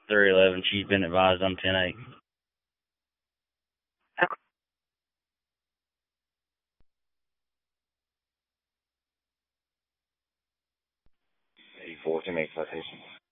311. She's been advised on 10-8. Okay. 84, 10-8 citation.